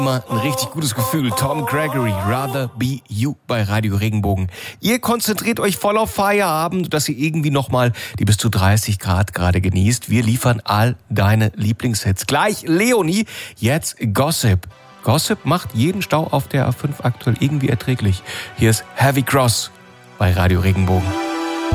Immer ein richtig gutes Gefühl. Tom Gregory, Rather Be You bei Radio Regenbogen. Ihr konzentriert euch voll auf Feierabend, dass ihr irgendwie nochmal die bis zu 30 Grad gerade genießt. Wir liefern all deine Lieblingshits. Gleich Leonie, jetzt Gossip. Gossip macht jeden Stau auf der A5 aktuell irgendwie erträglich. Hier ist Heavy Cross bei Radio Regenbogen.